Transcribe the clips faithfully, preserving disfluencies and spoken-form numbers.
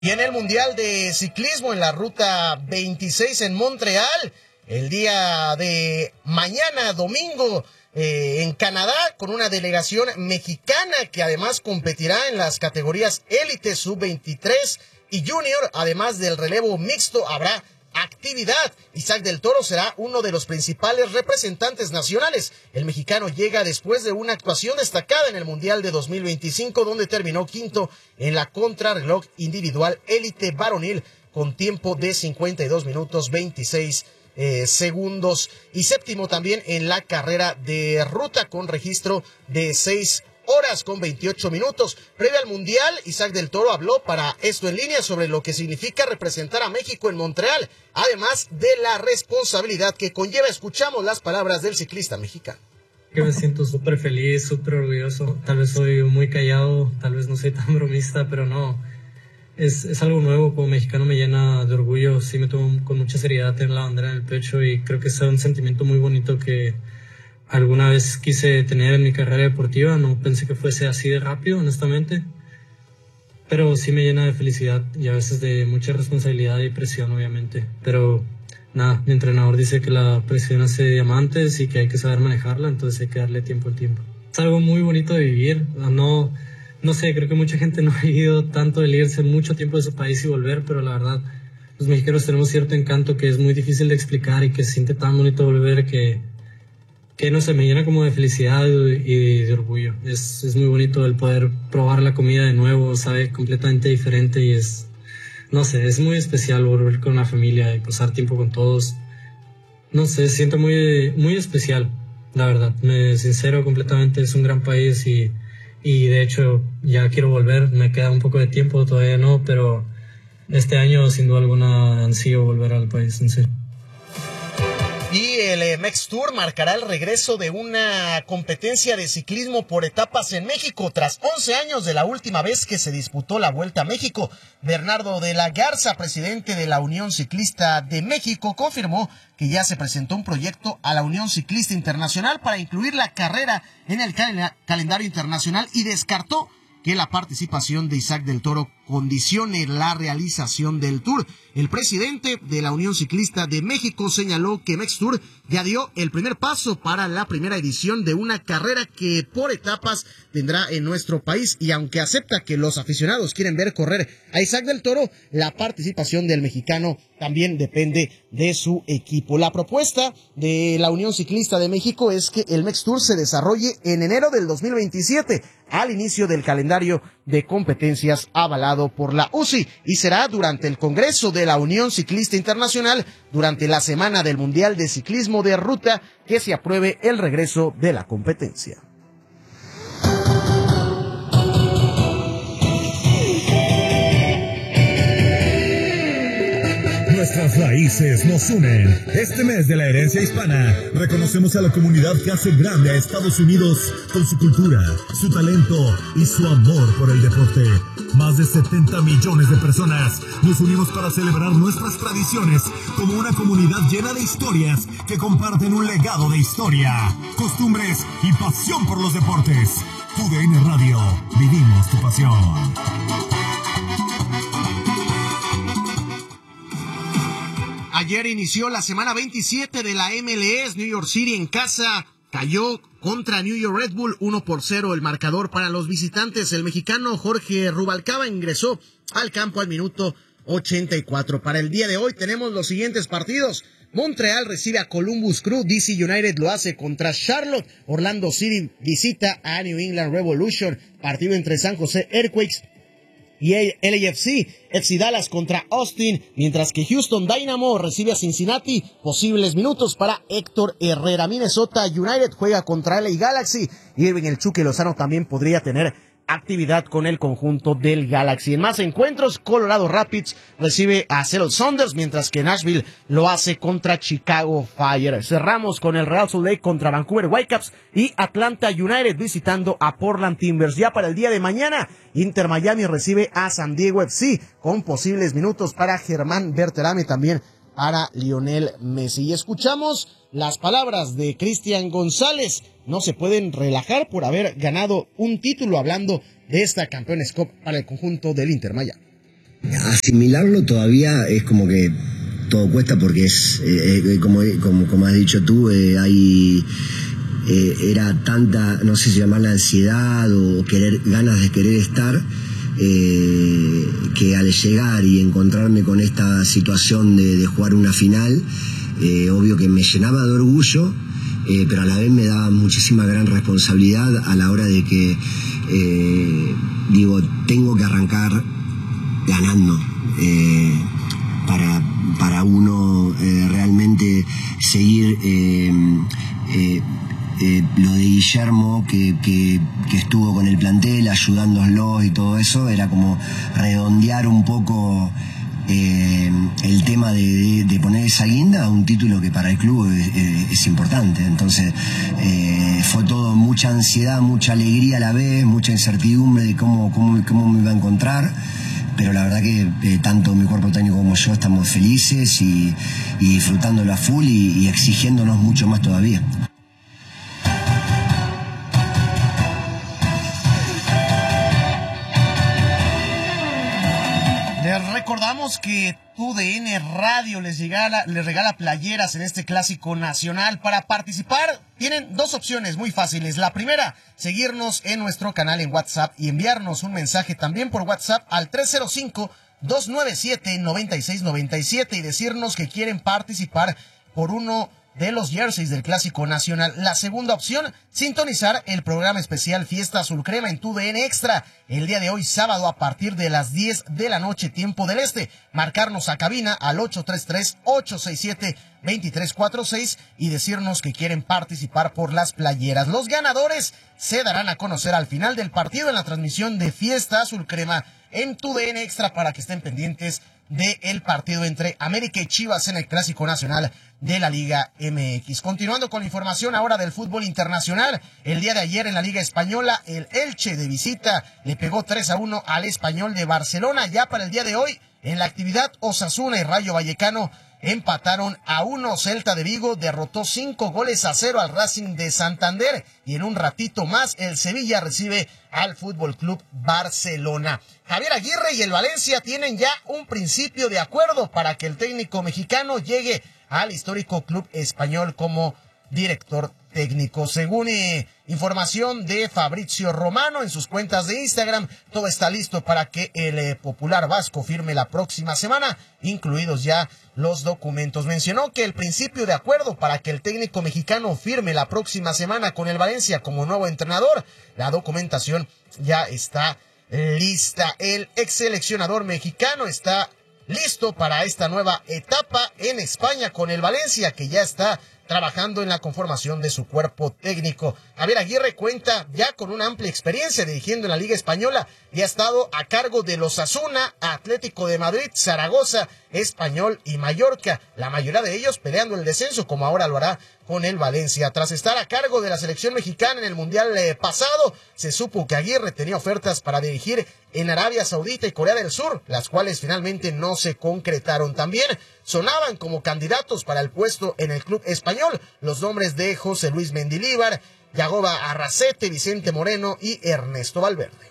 Y en el Mundial de Ciclismo en la Ruta veintiséis en Montreal, el día de mañana, domingo, eh, en Canadá, con una delegación mexicana que además competirá en las categorías élite, sub veintitrés y junior, además del relevo mixto, habrá actividad. Isaac del Toro será uno de los principales representantes nacionales. El mexicano llega después de una actuación destacada en el Mundial de dos mil veinticinco, donde terminó quinto en la contrarreloj individual élite varonil con tiempo de cincuenta y dos minutos veintiséis eh, segundos, y séptimo también en la carrera de ruta con registro de seis horas con veintiocho minutos. Previo al Mundial, Isaac del Toro habló para Esto en Línea sobre lo que significa representar a México en Montreal, además de la responsabilidad que conlleva. Escuchamos las palabras del ciclista mexicano. Que me siento súper feliz, súper orgulloso. Tal vez soy muy callado, tal vez no soy tan bromista, pero no. Es, es algo nuevo, como mexicano me llena de orgullo. Sí me tomo con mucha seriedad tener la bandera en el pecho y creo que es un sentimiento muy bonito que alguna vez quise tener en mi carrera deportiva. No pensé que fuese así de rápido, honestamente, pero sí me llena de felicidad y a veces de mucha responsabilidad y presión, obviamente. Pero nada, mi entrenador dice que la presión hace diamantes y que hay que saber manejarla, entonces hay que darle tiempo al tiempo. Es algo muy bonito de vivir. No, no sé, creo que mucha gente no ha vivido tanto el irse mucho tiempo de su país y volver, pero la verdad, los mexicanos tenemos cierto encanto que es muy difícil de explicar y que se siente tan bonito volver que que no sé, me llena como de felicidad y de orgullo. Es, es muy bonito el poder probar la comida de nuevo, sabe completamente diferente y es, no sé, es muy especial volver con la familia y pasar tiempo con todos. No sé, siento muy, muy especial, la verdad. Me sincero completamente, es un gran país y, y de hecho ya quiero volver. Me queda un poco de tiempo, todavía no, pero este año sin duda alguna ansío volver al país, en serio. Y el M X Tour marcará el regreso de una competencia de ciclismo por etapas en México tras once años de la última vez que se disputó la Vuelta a México. Bernardo de la Garza, presidente de la Unión Ciclista de México, confirmó que ya se presentó un proyecto a la Unión Ciclista Internacional para incluir la carrera en el cal- calendario internacional y descartó que la participación de Isaac del Toro condicione la realización del Tour. El presidente de la Unión Ciclista de México señaló que M X Tour ya dio el primer paso para la primera edición de una carrera que por etapas tendrá en nuestro país, y aunque acepta que los aficionados quieren ver correr a Isaac del Toro, la participación del mexicano también depende de su equipo. La propuesta de la Unión Ciclista de México es que el M X Tour se desarrolle en enero del dos mil veintisiete, al inicio del calendario de competencias avalado por la U C I, y será durante el Congreso de la Unión Ciclista Internacional, durante la semana del Mundial de Ciclismo de Ruta, que se apruebe el regreso de la competencia. Nuestras raíces nos unen. Este mes de la herencia hispana, reconocemos a la comunidad que hace grande a Estados Unidos con su cultura, su talento y su amor por el deporte. Más de setenta millones de personas nos unimos para celebrar nuestras tradiciones como una comunidad llena de historias que comparten un legado de historia, costumbres y pasión por los deportes. U D N Radio, vivimos tu pasión. Ayer inició la semana veintisiete de la M L S. New York City en casa cayó contra New York Red Bull uno por cero el marcador para los visitantes. El mexicano Jorge Rubalcaba ingresó al campo al minuto ochenta y cuatro. Para el día de hoy tenemos los siguientes partidos. Montreal recibe a Columbus Crew, D C United lo hace contra Charlotte, Orlando City visita a New England Revolution, partido entre San José Earthquakes y L A F C, F C Dallas contra Austin, mientras que Houston Dynamo recibe a Cincinnati. Posibles minutos para Héctor Herrera. Minnesota United juega contra L A Galaxy. Irving El Chucky Lozano también podría tener actividad con el conjunto del Galaxy. En más encuentros, Colorado Rapids recibe a Seattle Sounders, mientras que Nashville lo hace contra Chicago Fire. Cerramos con el Real Salt Lake contra Vancouver Whitecaps y Atlanta United visitando a Portland Timbers. Ya para el día de mañana, Inter Miami recibe a San Diego F C, con posibles minutos para Germán Berterame, también para Lionel Messi. Y escuchamos las palabras de Cristian González. No se pueden relajar por haber ganado un título, hablando de esta Campeones Cup para el conjunto del Inter Miami. Asimilarlo todavía es como que todo cuesta porque es, eh, como, como, como has dicho tú, eh, hay... Eh, era tanta, no sé si llamarla ansiedad o querer, ganas de querer estar, eh, que al llegar y encontrarme con esta situación de, de jugar una final, eh, obvio que me llenaba de orgullo, eh, pero a la vez me daba muchísima gran responsabilidad a la hora de que, eh, digo, tengo que arrancar ganando, eh, para, para uno eh, realmente seguir... Eh, eh, Eh, lo de Guillermo, que, que, que estuvo con el plantel ayudándolos y todo eso, era como redondear un poco eh, el tema de, de, de poner esa guinda a un título que para el club es, es, es importante. Entonces eh, fue todo mucha ansiedad, mucha alegría a la vez, mucha incertidumbre de cómo, cómo, cómo me iba a encontrar. Pero la verdad que eh, tanto mi cuerpo técnico como yo estamos felices y, y disfrutándolo a full y, y exigiéndonos mucho más todavía. Recordamos que T U D N Radio les regala, les regala playeras en este clásico nacional. Para participar tienen dos opciones muy fáciles. La primera, seguirnos en nuestro canal en WhatsApp y enviarnos un mensaje también por WhatsApp al tres cero cinco, dos nueve siete, nueve seis nueve siete y decirnos que quieren participar por uno de los jerseys del Clásico Nacional. La segunda opción, sintonizar el programa especial Fiesta Azul Crema en T U D N Extra el día de hoy sábado a partir de las diez de la noche tiempo del este. Marcarnos a cabina al ocho tres tres, ocho seis siete, dos tres cuatro seis y decirnos que quieren participar por las playeras. Los ganadores se darán a conocer al final del partido en la transmisión de Fiesta Azul Crema en T U D N Extra para que estén pendientes del partido entre América y Chivas en el Clásico Nacional de la Liga M X. Continuando con la información ahora del fútbol internacional, el día de ayer en la Liga Española, el Elche de visita le pegó tres a uno al Español de Barcelona. Ya para el día de hoy, en la actividad, Osasuna y Rayo Vallecano empataron a uno. Celta de Vigo derrotó cinco goles a cero al Racing de Santander y en un ratito más el Sevilla recibe al Fútbol Club Barcelona. Javier Aguirre y el Valencia tienen ya un principio de acuerdo para que el técnico mexicano llegue al histórico club español como director técnico. Según eh, información de Fabrizio Romano en sus cuentas de Instagram, todo está listo para que el eh, popular vasco firme la próxima semana, incluidos ya los documentos. Mencionó que el principio de acuerdo para que el técnico mexicano firme la próxima semana con el Valencia como nuevo entrenador, la documentación ya está lista. El ex seleccionador mexicano está listo para esta nueva etapa en España con el Valencia, que ya está trabajando en la conformación de su cuerpo técnico. Javier Aguirre cuenta ya con una amplia experiencia dirigiendo en la Liga Española y ha estado a cargo de los Osasuna, Atlético de Madrid, Zaragoza, Español y Mallorca, la mayoría de ellos peleando el descenso, como ahora lo hará con el Valencia. Tras estar a cargo de la selección mexicana en el Mundial eh, pasado, se supo que Aguirre tenía ofertas para dirigir en Arabia Saudita y Corea del Sur, las cuales finalmente no se concretaron. También sonaban como candidatos para el puesto en el club español los nombres de José Luis Mendilíbar, Yagoba Arrasete, Vicente Moreno y Ernesto Valverde.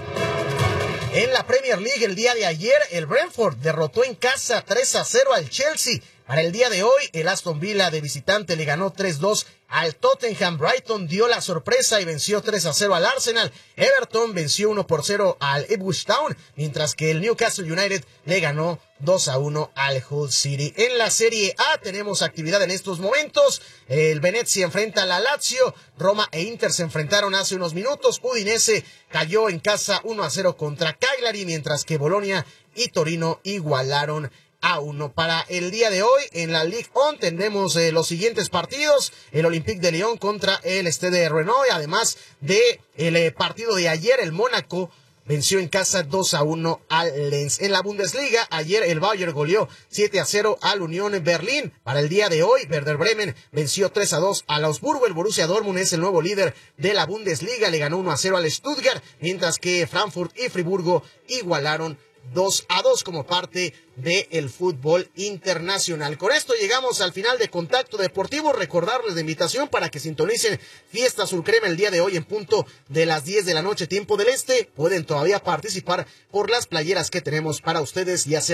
En la Premier League el día de ayer, el Brentford derrotó en casa tres a cero al Chelsea. Para el día de hoy, el Aston Villa de visitante le ganó tres dos al Tottenham. Brighton dio la sorpresa y venció tres a cero al Arsenal. Everton venció uno por cero al Ipswich Town, mientras que el Newcastle United le ganó dos a uno al Hull City. En la Serie A tenemos actividad en estos momentos. El Venezia enfrenta a la Lazio. Roma e Inter se enfrentaron hace unos minutos. Udinese cayó en casa uno a cero contra Cagliari, mientras que Bolonia y Torino igualaron a uno. Para el día de hoy en la Ligue uno tendremos eh, los siguientes partidos: el Olympique de Lyon contra el Stade Rennais, además de el eh, partido de ayer, el Mónaco venció en casa dos a uno al Lens. En la Bundesliga, ayer el Bayern goleó siete a cero al Unión Berlín. Para el día de hoy, Werder Bremen venció tres a dos al Augsburgo. El Borussia Dortmund es el nuevo líder de la Bundesliga, le ganó uno a cero al Stuttgart, mientras que Frankfurt y Friburgo igualaron dos a dos como parte del fútbol internacional. Con esto llegamos al final de Contacto Deportivo. Recordarles la invitación para que sintonicen Fiesta Azul Crema el día de hoy en punto de las diez de la noche, tiempo del este. Pueden todavía participar por las playeras que tenemos para ustedes, ya sea